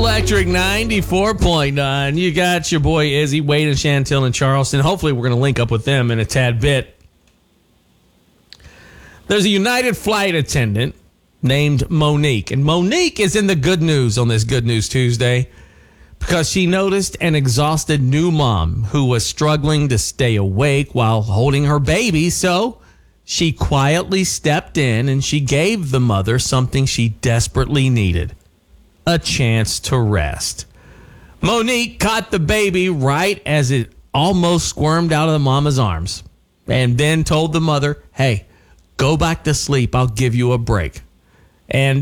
Electric 94.9. You got your boy Izzy, Wade, and Chantel in Charleston. Hopefully, we're going to link up with them in a tad bit. There's a United flight attendant named Monique. And Monique is in the good news on this Good News Tuesday because she noticed an exhausted new mom who was struggling to stay awake while holding her baby. So she quietly stepped in and she gave the mother something she desperately needed: a chance to rest. Monique caught the baby right as it almost squirmed out of the mama's arms and then told the mother, "Hey, go back to sleep. I'll give you a break." And